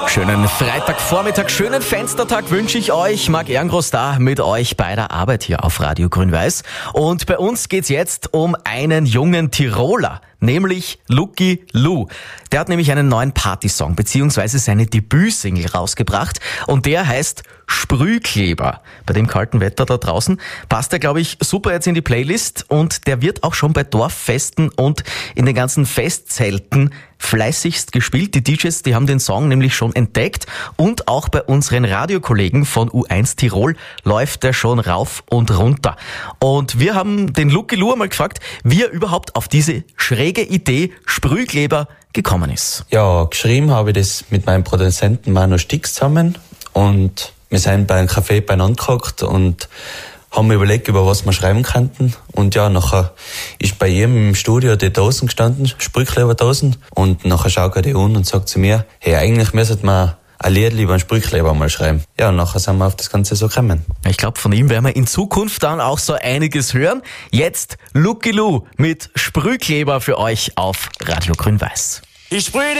Schönen Freitagvormittag, schönen Fenstertag wünsche ich euch. Marc Ehrengroß da mit euch bei der Arbeit hier auf Radio Grün-Weiß. Und bei uns geht's jetzt um einen jungen Tiroler, nämlich Lucky Lou. Der hat nämlich einen neuen Partysong beziehungsweise seine Debütsingle rausgebracht und der heißt Sprühkleber. Bei dem kalten Wetter da draußen passt er, glaube ich, super jetzt in die Playlist und der wird auch schon bei Dorffesten und in den ganzen Festzelten fleißigst gespielt. Die DJs, die haben den Song nämlich schon entdeckt und auch bei unseren Radiokollegen von U1 Tirol läuft der schon rauf und runter. Und wir haben den Lucky Lou mal gefragt, wie er überhaupt auf diese schräge Idee Sprühkleber gekommen ist. Ja, geschrieben habe ich das mit meinem Produzenten Manu Stix zusammen und wir sind bei einem Café beieinander gehockt und haben mir überlegt, über was wir schreiben könnten. Und ja, nachher ist bei ihm im Studio die Dosen gestanden, Sprühkleberdosen. Und nachher schaut er die an und sagt zu mir, hey, eigentlich müsste man ein Lied über einen Sprühkleber mal schreiben. Ja, und nachher sind wir auf das Ganze so gekommen. Ich glaube, von ihm werden wir in Zukunft dann auch so einiges hören. Jetzt Lucky Lou mit Sprühkleber für euch auf Radio Grün-Weiß. Ich sprühe